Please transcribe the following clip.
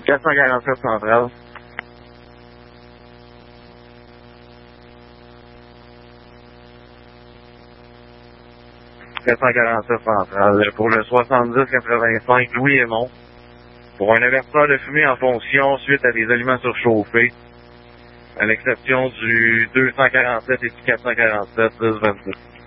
447 centrale. 447 centrale. Pour le 70-85 Louis Aymon. Pour un avertisseur de fumée en fonction suite à des aliments surchauffés. À l'exception du 247 et du 447 10-22.